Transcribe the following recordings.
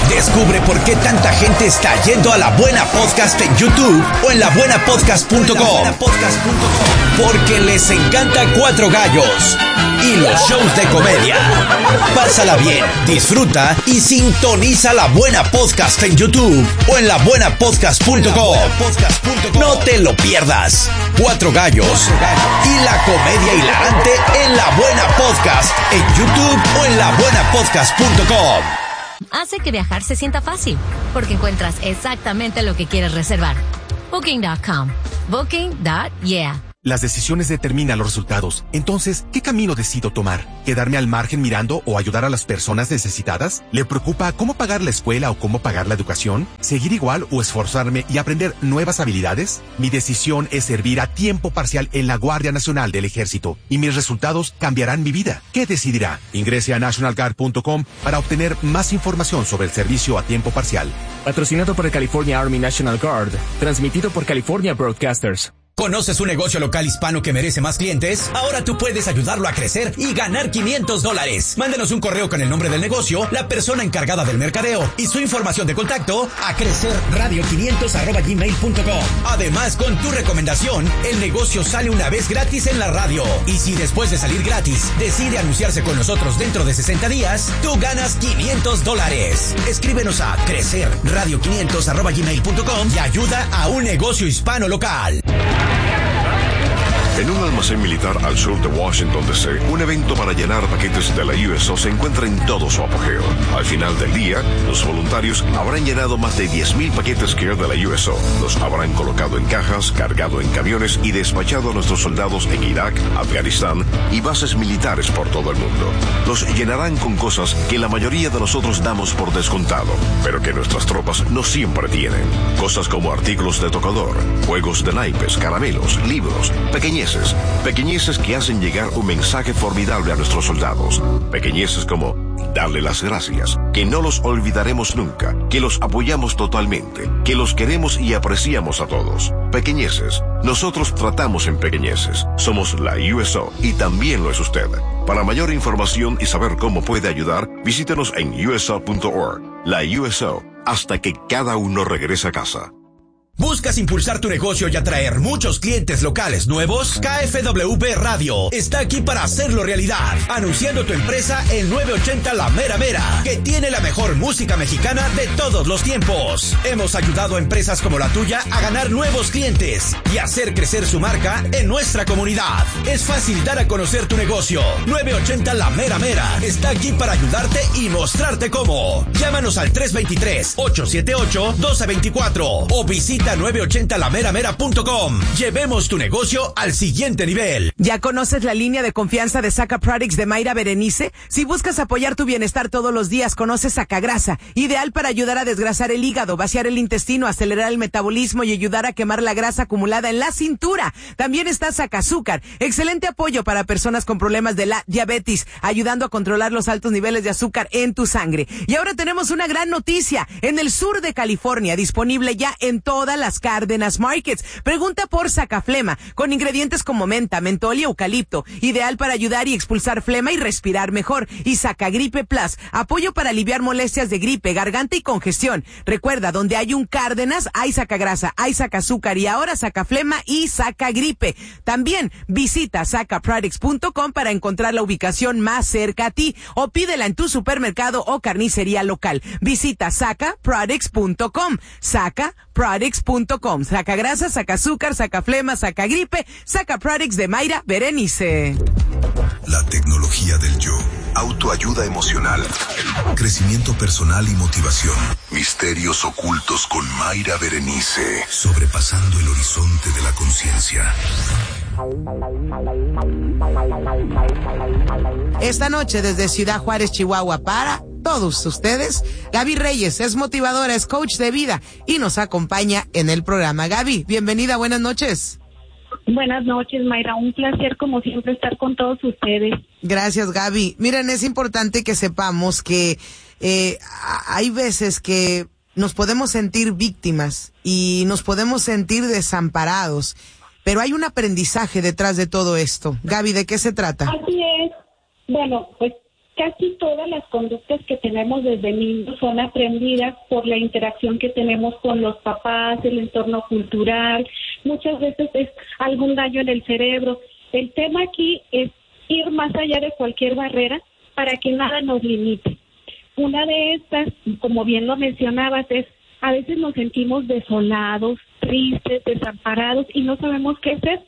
Descubre por qué tanta gente está yendo a La Buena Podcast en YouTube o en labuenapodcast.com. Porque les encanta Cuatro Gallos y los shows de comedia. Pásala bien, disfruta y sintoniza La Buena Podcast en YouTube o en labuenapodcast.com. No te lo pierdas. Cuatro Gallos y la comedia hilarante en La Buena Podcast en YouTube o en labuenapodcast.com. Hace que viajar se sienta fácil, porque encuentras exactamente lo que quieres reservar. Booking.com. Booking.yeah. Las decisiones determinan los resultados. Entonces, ¿qué camino decido tomar? ¿Quedarme al margen mirando o ayudar a las personas necesitadas? ¿Le preocupa cómo pagar la escuela o cómo pagar la educación? ¿Seguir igual o esforzarme y aprender nuevas habilidades? Mi decisión es servir a tiempo parcial en la Guardia Nacional del Ejército y mis resultados cambiarán mi vida. ¿Qué decidirá? Ingrese a nationalguard.com para obtener más información sobre el servicio a tiempo parcial. Patrocinado por el California Army National Guard. Transmitido por California Broadcasters. ¿Conoces un negocio local hispano que merece más clientes? Ahora tú puedes ayudarlo a crecer y ganar $500. Mándenos un correo con el nombre del negocio, la persona encargada del mercadeo y su información de contacto a crecerradio500@gmail.com. Además, con tu recomendación, el negocio sale una vez gratis en la radio. Y si después de salir gratis decide anunciarse con nosotros dentro de 60 días, tú ganas $500. Escríbenos a crecerradio500@gmail.com y ayuda a un negocio hispano local. En un almacén militar al sur de Washington, D.C., un evento para llenar paquetes de la USO se encuentra en todo su apogeo. Al final del día, los voluntarios habrán llenado más de 10,000 paquetes Care de la USO. Los habrán colocado en cajas, cargado en camiones y despachado a nuestros soldados en Irak, Afganistán y bases militares por todo el mundo. Los llenarán con cosas que la mayoría de nosotros damos por descontado, pero que nuestras tropas no siempre tienen. Cosas como artículos de tocador, juegos de naipes, caramelos, libros, pequeñeces que hacen llegar un mensaje formidable a nuestros soldados. Pequeñeces como darle las gracias, que no los olvidaremos nunca, que los apoyamos totalmente, que los queremos y apreciamos a todos. Pequeñeces. Nosotros tratamos en pequeñeces. Somos la USO y también lo es usted. Para mayor información y saber cómo puede ayudar, visítenos en uso.org. La USO, hasta que cada uno regrese a casa. ¿Buscas impulsar tu negocio y atraer muchos clientes locales nuevos? KFWB Radio está aquí para hacerlo realidad. Anunciando tu empresa en 980 La Mera Mera, que tiene la mejor música mexicana de todos los tiempos. Hemos ayudado a empresas como la tuya a ganar nuevos clientes y hacer crecer su marca en nuestra comunidad. Es fácil dar a conocer tu negocio. 980 La Mera Mera está aquí para ayudarte y mostrarte cómo. Llámanos al 323-878-1224 o visita 980lameramera.com. Llevemos tu negocio al siguiente nivel. ¿Ya conoces la línea de confianza de Saca Products de Mayra Berenice? Si buscas apoyar tu bienestar todos los días, conoce Sacagrasa, ideal para ayudar a desgrasar el hígado, vaciar el intestino, acelerar el metabolismo y ayudar a quemar la grasa acumulada en la cintura. También está Sacazúcar, excelente apoyo para personas con problemas de la diabetes, ayudando a controlar los altos niveles de azúcar en tu sangre. Y ahora tenemos una gran noticia, en el sur de California, disponible ya en todas las Cárdenas Markets. Pregunta por Sacaflema, con ingredientes como menta, mentol y eucalipto, ideal para ayudar y expulsar flema y respirar mejor. Y Sacagripe Plus, apoyo para aliviar molestias de gripe, garganta y congestión. Recuerda, donde hay un Cárdenas, hay Sacagrasa, hay Sacazúcar y ahora Sacaflema y Sacagripe. También visita sacaproducts.com para encontrar la ubicación más cerca a ti o pídela en tu supermercado o carnicería local. Visita sacaproducts.com, sacaproducts.com. Sacagrasa, Sacazúcar, Sacaflema, Sacagripe, Sacaproducts de Mayra Berenice. La tecnología del yo, autoayuda emocional, crecimiento personal y motivación. Misterios ocultos con Mayra Berenice, sobrepasando el horizonte de la conciencia. Esta noche desde Ciudad Juárez, Chihuahua, para todos ustedes, Gaby Reyes es motivadora, es coach de vida y nos acompaña en el programa. Gaby, bienvenida, buenas noches. Buenas noches, Mayra, un placer como siempre estar con todos ustedes. Gracias, Gaby. Miren, es importante que sepamos que hay veces que nos podemos sentir víctimas y nos podemos sentir desamparados, pero hay un aprendizaje detrás de todo esto. Gaby, ¿de qué se trata? Así es. Bueno, pues casi todas las conductas que tenemos desde niños son aprendidas por la interacción que tenemos con los papás, el entorno cultural, muchas veces es algún daño en el cerebro. El tema aquí es ir más allá de cualquier barrera para que nada nos limite. Una de estas, como bien lo mencionabas, es a veces nos sentimos desolados, tristes, desamparados y no sabemos qué hacer.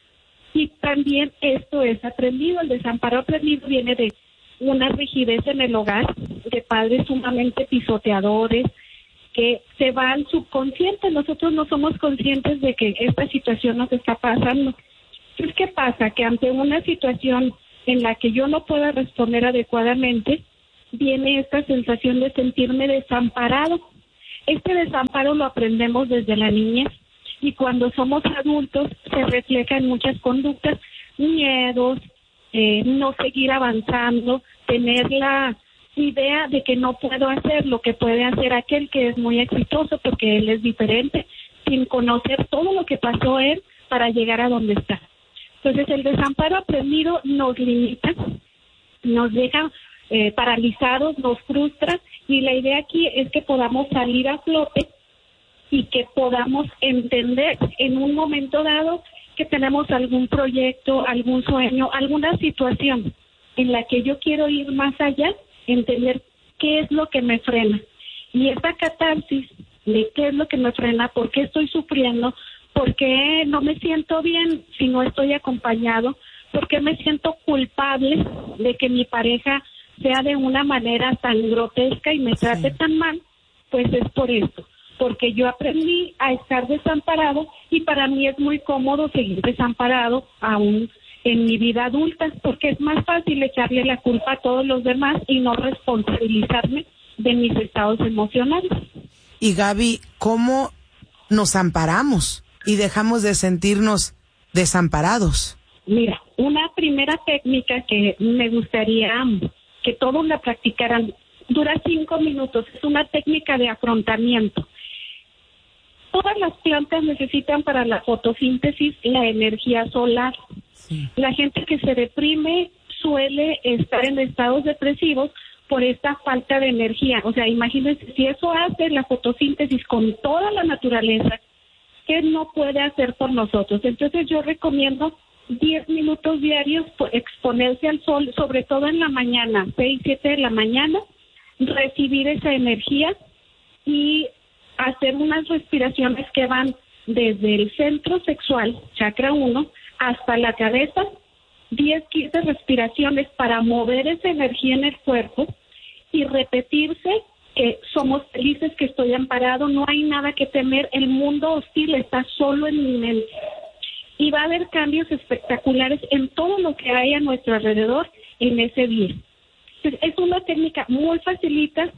Y también esto es aprendido. El desamparo aprendido viene de una rigidez en el hogar, de padres sumamente pisoteadores, que se va al subconsciente. Nosotros no somos conscientes de que esta situación nos está pasando. Entonces, ¿qué pasa? Que ante una situación en la que yo no pueda responder adecuadamente, viene esta sensación de sentirme desamparado. Este desamparo lo aprendemos desde la niñez y cuando somos adultos se refleja en muchas conductas, miedos, no seguir avanzando, tener la idea de que no puedo hacer lo que puede hacer aquel que es muy exitoso porque él es diferente, sin conocer todo lo que pasó él para llegar a donde está. Entonces el desamparo aprendido nos limita, nos deja paralizados, nos frustra y la idea aquí es que podamos salir a flote y que podamos entender en un momento dado que tenemos algún proyecto, algún sueño, alguna situación en la que yo quiero ir más allá, entender qué es lo que me frena. Y esta catarsis de qué es lo que me frena, por qué estoy sufriendo, por qué no me siento bien si no estoy acompañado, por qué me siento culpable de que mi pareja sea de una manera tan grotesca y me trate tan mal, pues es por esto. Porque yo aprendí a estar desamparado y para mí es muy cómodo seguir desamparado aún en mi vida adulta, porque es más fácil echarle la culpa a todos los demás y no responsabilizarme de mis estados emocionales. Y Gaby, ¿cómo nos amparamos y dejamos de sentirnos desamparados? Mira, una primera técnica que me gustaría que todos la practicaran, dura 5 minutos, es una técnica de afrontamiento. Todas las plantas necesitan para la fotosíntesis la energía solar. Sí. La gente que se deprime suele estar en estados depresivos por esta falta de energía. O sea, imagínense, si eso hace la fotosíntesis con toda la naturaleza, ¿qué no puede hacer por nosotros? Entonces yo recomiendo 10 minutos diarios exponerse al sol, sobre todo en la mañana, 6, 7 de la mañana, recibir esa energía y hacer unas respiraciones que van desde el centro sexual, chakra 1, hasta la cabeza, 10, 15 respiraciones para mover esa energía en el cuerpo y repetirse que somos felices, que estoy amparado, no hay nada que temer, el mundo hostil está solo en mi mente. Y va a haber cambios espectaculares en todo lo que hay a nuestro alrededor en ese día. Entonces, es una técnica muy facilita,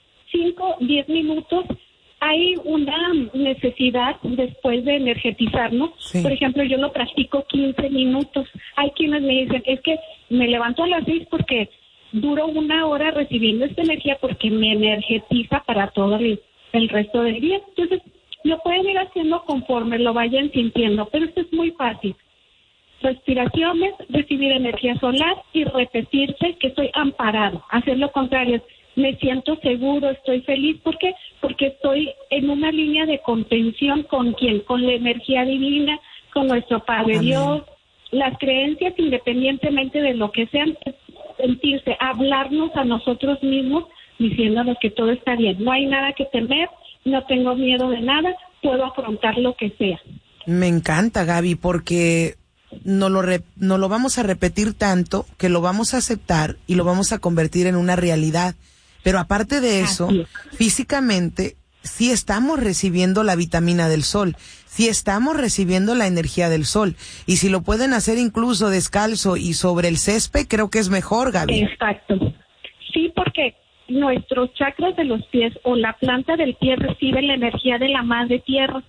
5, 10 minutos. Hay una necesidad después de energetizarnos. Sí. Por ejemplo, yo lo practico 15 minutos. Hay quienes me dicen, es que me levanto a las 6 porque duro 1 hora recibiendo esta energía porque me energetiza para todo el resto del día. Entonces, lo pueden ir haciendo conforme lo vayan sintiendo, pero esto es muy fácil. Respiraciones, recibir energía solar y repetirse que estoy amparado. Hacer lo contrario, me siento seguro, estoy feliz. ¿Por qué? Porque estoy en una línea de contención con ¿quién? Con la energía divina, con nuestro Padre Amén. Dios. Las creencias, independientemente de lo que sean, es sentirse, hablarnos a nosotros mismos, diciéndonos que todo está bien. No hay nada que temer, no tengo miedo de nada, puedo afrontar lo que sea. Me encanta, Gaby, porque no lo vamos a repetir tanto que lo vamos a aceptar y lo vamos a convertir en una realidad. Pero aparte de eso, físicamente, sí estamos recibiendo la vitamina del sol, sí estamos recibiendo la energía del sol. Y si lo pueden hacer incluso descalzo y sobre el césped, creo que es mejor, Gaby. Exacto. Sí, porque nuestros chakras de los pies o la planta del pie reciben la energía de la madre tierra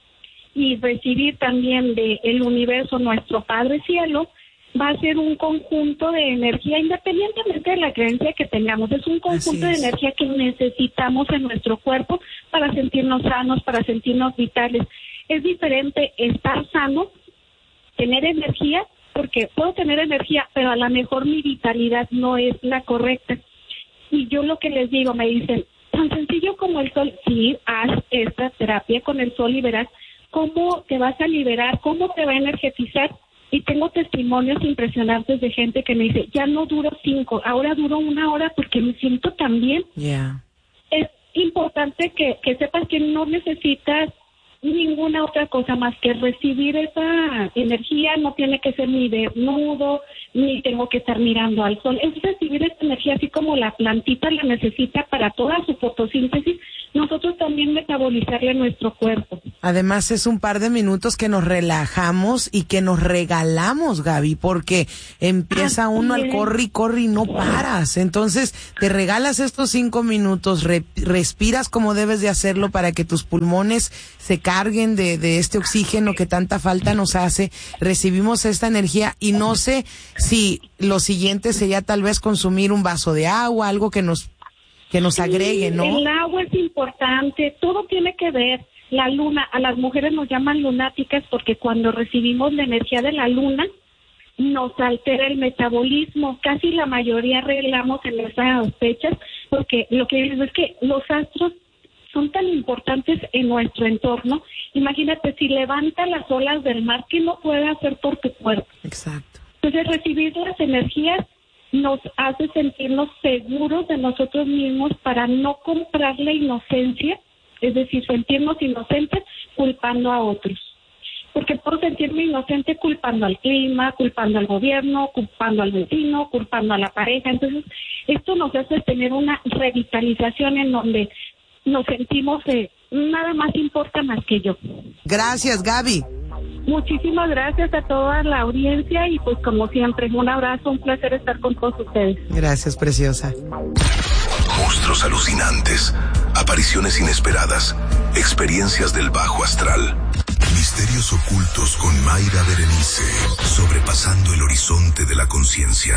y recibir también del universo nuestro Padre Cielo va a ser un conjunto de energía independientemente de la creencia que tengamos. Es un conjunto de energía que necesitamos en nuestro cuerpo para sentirnos sanos, para sentirnos vitales. Es diferente estar sano, tener energía, porque puedo tener energía, pero a lo mejor mi vitalidad no es la correcta. Y yo lo que les digo, me dicen, tan sencillo como el sol, sí, haz esta terapia con el sol y verás cómo te vas a liberar, cómo te va a energetizar. Y tengo testimonios impresionantes de gente que me dice, ya no duro 5, ahora duro 1 hora porque me siento tan bien. Yeah. Es importante que sepas que no necesitas ninguna otra cosa más que recibir esa energía. No tiene que ser ni desnudo, ni tengo que estar mirando al sol. Es recibir esa energía así como la plantita la necesita para toda su fotosíntesis, nosotros también metabolizarle nuestro cuerpo. Además es un par de minutos que nos relajamos y que nos regalamos, Gaby, porque empieza uno al corre y no paras. Entonces te regalas estos 5 minutos, respiras como debes de hacerlo para que tus pulmones se carguen de este oxígeno que tanta falta nos hace. Recibimos esta energía y no sé si lo siguiente sería tal vez consumir un vaso de agua, algo que nos agregue, ¿no? El agua es importante, todo tiene que ver. La luna, a las mujeres nos llaman lunáticas porque cuando recibimos la energía de la luna nos altera el metabolismo. Casi la mayoría arreglamos en esas fechas porque lo que digo es que los astros son tan importantes en nuestro entorno. Imagínate, si levanta las olas del mar, ¿qué no puede hacer por tu cuerpo? Exacto. Entonces recibir las energías nos hace sentirnos seguros de nosotros mismos para no comprar la inocencia, es decir, sentirnos inocentes culpando a otros. Porque puedo sentirme inocente culpando al clima, culpando al gobierno, culpando al vecino, culpando a la pareja. Entonces, esto nos hace tener una revitalización en donde nos sentimos nada más importa más que yo. Gracias, Gaby. Muchísimas gracias a toda la audiencia y pues como siempre, un abrazo, un placer estar con todos ustedes. Gracias, preciosa. Monstruos alucinantes, apariciones inesperadas, experiencias del bajo astral. Misterios ocultos con Mayra Berenice, sobrepasando el horizonte de la conciencia.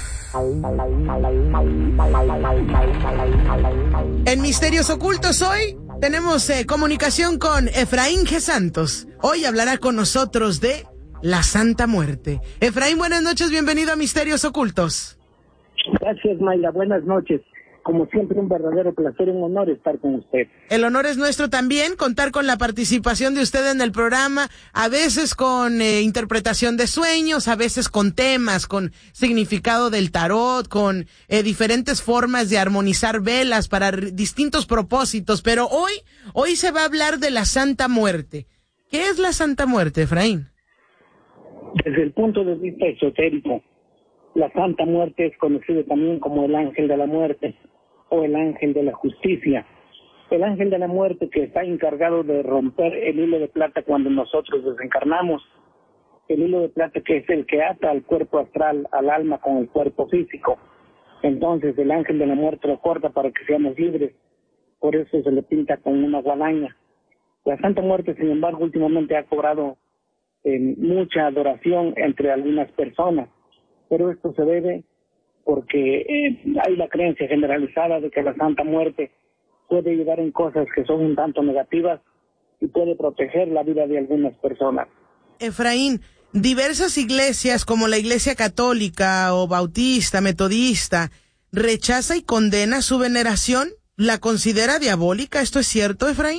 En Misterios Ocultos hoy tenemos comunicación con Efraín G. Santos. Hoy hablará con nosotros de la Santa Muerte. Efraín, buenas noches, bienvenido a Misterios Ocultos. Gracias, Mayra, buenas noches. Como siempre, un verdadero placer, un honor estar con usted. El honor es nuestro también, contar con la participación de usted en el programa, a veces con interpretación de sueños, a veces con temas, con significado del tarot, con diferentes formas de armonizar velas para distintos propósitos, pero hoy se va a hablar de la Santa Muerte. ¿Qué es la Santa Muerte, Efraín? Desde el punto de vista esotérico, la Santa Muerte es conocido también como el ángel de la muerte o el ángel de la justicia. El ángel de la muerte que está encargado de romper el hilo de plata cuando nosotros desencarnamos. El hilo de plata que es el que ata al cuerpo astral, al alma con el cuerpo físico. Entonces el ángel de la muerte lo corta para que seamos libres. Por eso se le pinta con una guadaña. La Santa Muerte, sin embargo, últimamente ha cobrado mucha adoración entre algunas personas. Pero esto se debe porque hay la creencia generalizada de que la Santa Muerte puede ayudar en cosas que son un tanto negativas y puede proteger la vida de algunas personas. Efraín, diversas iglesias como la Iglesia Católica o Bautista, Metodista, rechaza y condena su veneración. ¿La considera diabólica? ¿Esto es cierto, Efraín?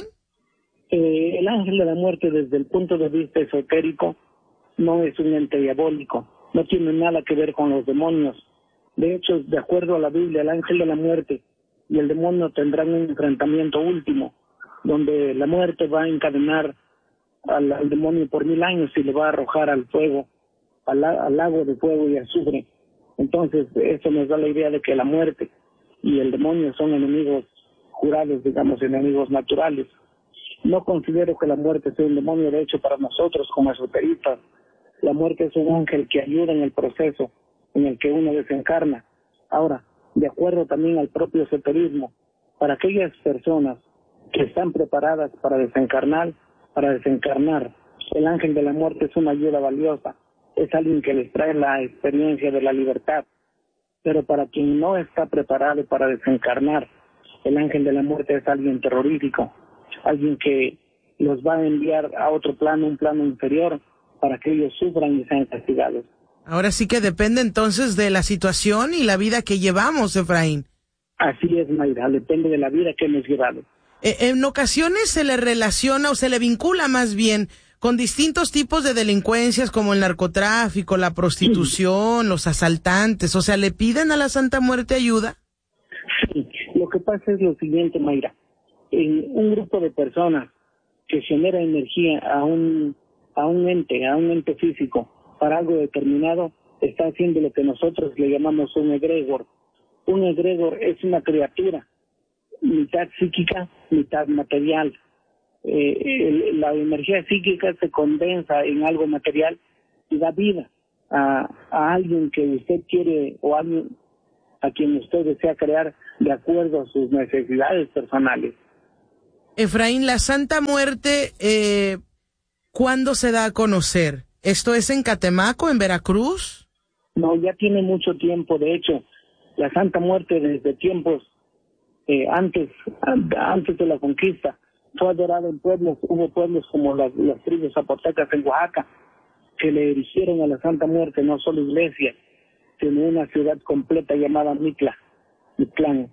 El ángel de la muerte, desde el punto de vista esotérico, no es un ente diabólico. No tiene nada que ver con los demonios. De hecho, de acuerdo a la Biblia, el ángel de la muerte y el demonio tendrán un enfrentamiento último, donde la muerte va a encadenar al demonio por 1000 años y le va a arrojar al fuego, al lago de fuego y azufre. Entonces, eso nos da la idea de que la muerte y el demonio son enemigos jurados, digamos, enemigos naturales. No considero que la muerte sea un demonio. De hecho, para nosotros como esoteristas, la muerte es un ángel que ayuda en el proceso en el que uno desencarna. Ahora, de acuerdo también al propio esoterismo, para aquellas personas que están preparadas para desencarnar, el ángel de la muerte es una ayuda valiosa. Es alguien que les trae la experiencia de la libertad. Pero para quien no está preparado para desencarnar, el ángel de la muerte es alguien terrorífico, alguien que los va a enviar a otro plano, un plano inferior, para que ellos sufran y sean castigados. Ahora sí que depende entonces de la situación y la vida que llevamos, Efraín. Así es, Mayra, depende de la vida que hemos llevado. En ocasiones se le relaciona o se le vincula más bien con distintos tipos de delincuencias como el narcotráfico, la prostitución, los asaltantes. O sea, ¿le piden a la Santa Muerte ayuda? Sí, lo que pasa es lo siguiente, Mayra. Un grupo de personas que genera energía a un ente físico para algo determinado, está haciendo lo que nosotros le llamamos un egregor. Un egregor es una criatura, mitad psíquica, mitad material. La energía psíquica se condensa en algo material y da vida a alguien que usted quiere o alguien a quien usted desea crear de acuerdo a sus necesidades personales. Efraín, la Santa Muerte, ¿cuándo se da a conocer? ¿Esto es en Catemaco, en Veracruz? No, ya tiene mucho tiempo. De hecho, la Santa Muerte desde tiempos antes de la conquista fue adorada en pueblos. Hubo pueblos como las tribus zapotecas en Oaxaca que le erigieron a la Santa Muerte no solo iglesia, sino una ciudad completa llamada Mictlán,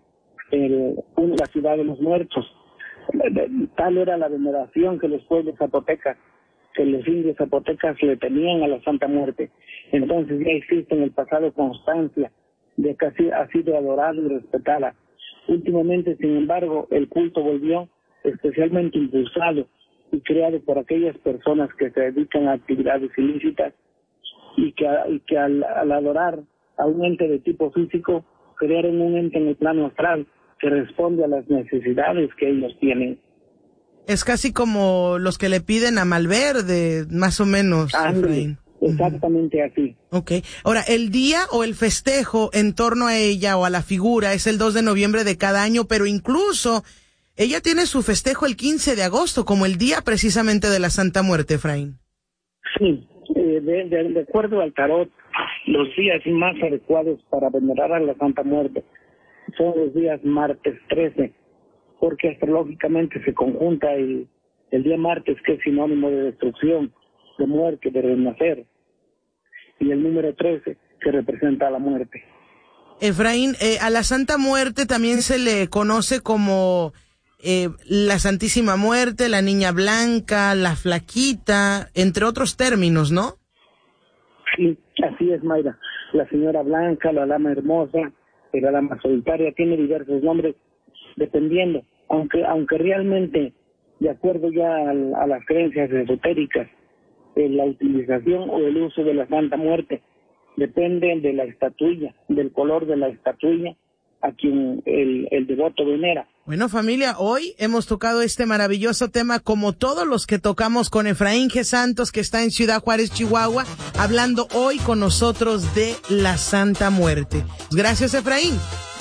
la ciudad de los muertos. Tal era la veneración que los pueblos zapotecas, que los indios zapotecas le tenían a la Santa Muerte. Entonces ya existe en el pasado constancia de que ha sido adorada y respetada. Últimamente, sin embargo, el culto volvió especialmente impulsado y creado por aquellas personas que se dedican a actividades ilícitas y que al adorar a un ente de tipo físico, crearon un ente en el plano astral que responde a las necesidades que ellos tienen. Es casi como los que le piden a Malverde, más o menos. Exactamente así. Okay. Ahora, el día o el festejo en torno a ella o a la figura es el 2 de noviembre de cada año, pero incluso ella tiene su festejo el 15 de agosto, como el día precisamente de la Santa Muerte, Efraín. Sí, de acuerdo al tarot, los días más adecuados para venerar a la Santa Muerte son los días martes 13, porque astrológicamente se conjunta el día martes, que es sinónimo de destrucción, de muerte, de renacer, y el número 13, que representa a la muerte. Efraín, a la Santa Muerte también se le conoce como la Santísima Muerte, la Niña Blanca, la Flaquita, entre otros términos, ¿no? Sí, así es, Mayra. La Señora Blanca, la Dama Hermosa, la Dama Solitaria, tiene diversos nombres dependiendo, aunque realmente, de acuerdo ya a las creencias esotéricas, la utilización o el uso de la Santa Muerte depende de la estatuilla, del color de la estatuilla a quien el devoto venera. Bueno, familia, hoy hemos tocado este maravilloso tema como todos los que tocamos con Efraín G. Santos, que está en Ciudad Juárez, Chihuahua, hablando hoy con nosotros de la Santa Muerte. Gracias, Efraín.